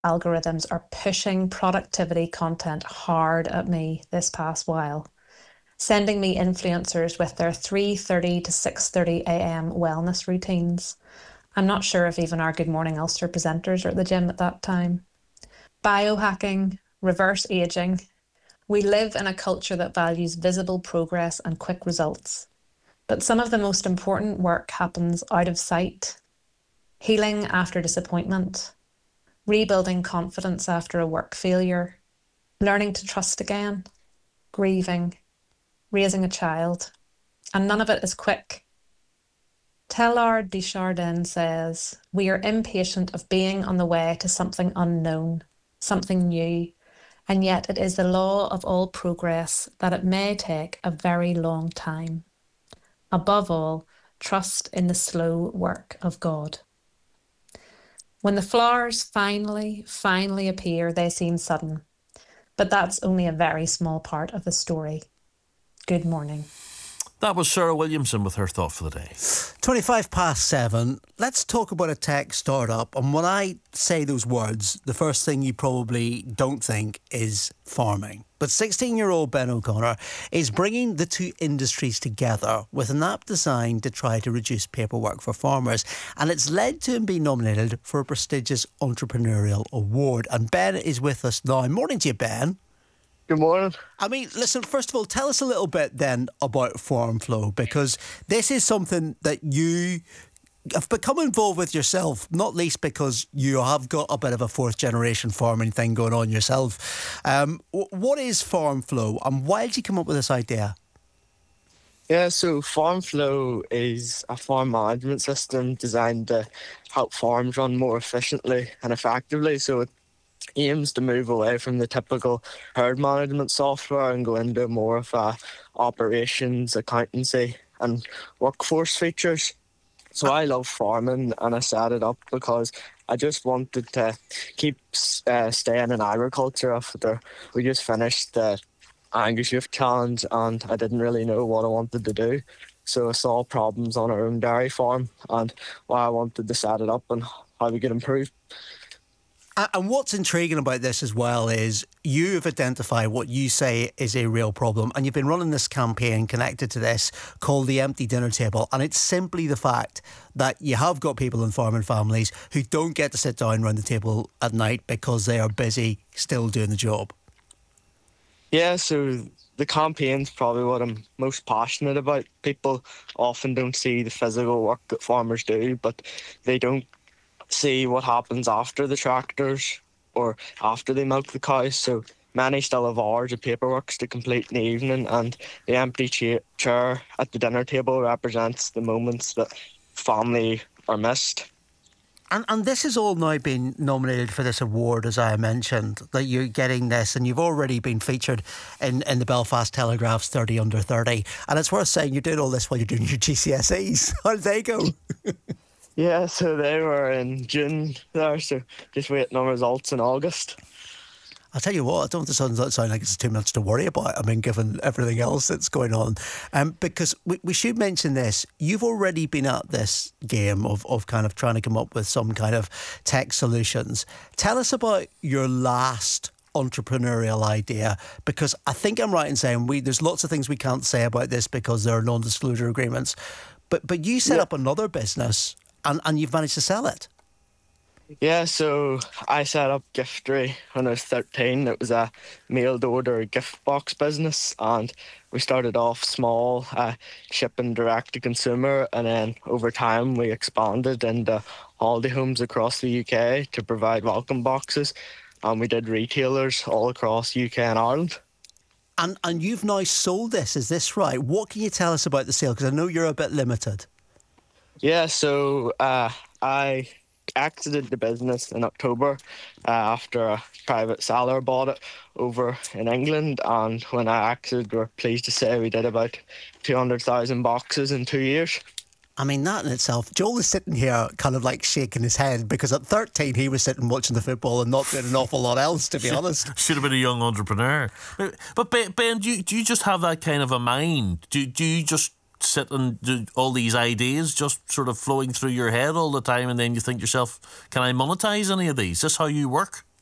algorithms are pushing productivity content hard at me this past while, sending me influencers with their 3:30 to 6:30 a.m. wellness routines. I'm not sure if even our Good Morning Ulster presenters are at the gym at that time. Biohacking, reverse aging. We live in a culture that values visible progress and quick results. But some of the most important work happens out of sight. Healing after disappointment, rebuilding confidence after a work failure, learning to trust again, grieving, raising a child. And none of it is quick. Teilhard de Chardin says, "We are impatient of being on the way to something unknown, something new, and yet it is the law of all progress that it may take a very long time. Above all, trust in the slow work of God." When the flowers finally appear, they seem sudden. But that's only a very small part of the story. Good morning. That was Sarah Williamson with her thought for the day. 7:25. Let's talk about a tech startup. And when I say those words, the first thing you probably don't think is farming. But 16-year-old Ben O'Connor is bringing the two industries together with an app designed to try to reduce paperwork for farmers. And it's led to him being nominated for a prestigious entrepreneurial award. And Ben is with us now. Morning to you, Ben. Good morning. I mean, listen, first of all, tell us a little bit then about FarmFlow, because this is something that you have become involved with yourself, not least because you have got a bit of a fourth generation farming thing going on yourself. What is FarmFlow and why did you come up with this idea? Yeah, so FarmFlow is a farm management system designed to help farms run more efficiently and effectively. So it aims to move away from the typical herd management software and go into more of a operations, accountancy and workforce features. So I love farming and I set it up because I just wanted to keep staying in agriculture after we just finished the Angus Youth Challenge and I didn't really know what I wanted to do. So I saw problems on our own dairy farm and why I wanted to set it up and how we could improve. And what's intriguing about this as well is you have identified what you say is a real problem, and you've been running this campaign connected to this called the Empty Dinner Table, and it's simply the fact that you have got people in farming families who don't get to sit down around the table at night because they are busy still doing the job. Yeah, so the campaign's probably what I'm most passionate about. People often don't see the physical work that farmers do, but they don't see what happens after the tractors or after they milk the cows. So many still have hours of paperwork to complete in the evening, and the empty chair at the dinner table represents the moments that family are missed. And this has all now been nominated for this award, as I mentioned, that you're getting this, and you've already been featured in the Belfast Telegraph's 30 Under 30. And it's worth saying you're doing all this while you're doing your GCSEs. How did they go? Yeah, so they were in June there, so just waiting on results in August. I'll tell you what, I don't want to sound like it's too much to worry about, I mean, given everything else that's going on. Because we should mention this, you've already been at this game of kind of trying to come up with some kind of tech solutions. Tell us about your last entrepreneurial idea, because I think I'm right in saying there's lots of things we can't say about this because there are non-disclosure agreements. But you set up another business and you've managed to sell it. Yeah, so I set up Giftery when I was 13. It was a mail-to-order gift box business, and we started off small, shipping direct to consumer, and then over time we expanded into holiday homes across the UK to provide welcome boxes, and we did retailers all across UK and Ireland. And you've now sold this, is this right? What can you tell us about the sale? Because I know you're a bit limited. Yeah, so I exited the business in October after a private seller bought it over in England, and when I exited, we're pleased to say we did about 200,000 boxes in 2 years. I mean, that in itself, Joel is sitting here kind of like shaking his head because at 13 he was sitting watching the football and not doing an awful lot else, to be honest. Should have been a young entrepreneur. But Ben, do you just have that kind of a mind? Do you just sit and do all these ideas just sort of flowing through your head all the time, and then you think to yourself, can I monetize any of these? Is this how you work?